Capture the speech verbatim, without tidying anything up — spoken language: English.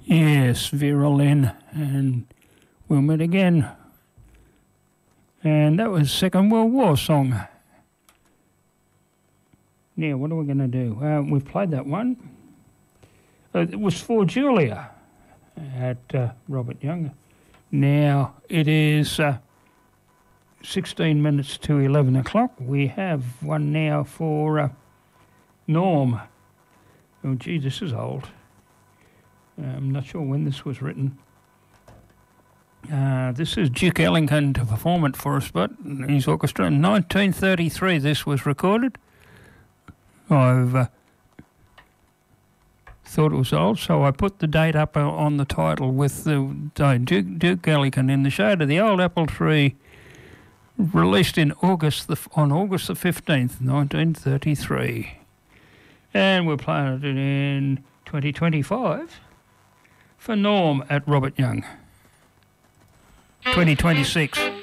Yes, Vera Lynn and We'll Meet Again. And that was Second World War song. Now, what are we going to do? Uh, we've played that one. Uh, it was for Julia at uh, Robert Young. Now, it is uh, sixteen minutes to eleven o'clock. We have one now for uh, Norm. Oh, gee, this is old. I'm not sure when this was written. Uh, this is Duke Ellington to perform it for us, but his orchestra. In nineteen thirty-three, this was recorded. I've uh, thought it was old, so I put the date up on the title with the uh, Duke, Duke Ellington, In the Shade of the Old Apple Tree, released in August the, on August the fifteenth, nineteen thirty-three. And we're playing it in twenty twenty-five for Norm at Robert Young. twenty twenty-six.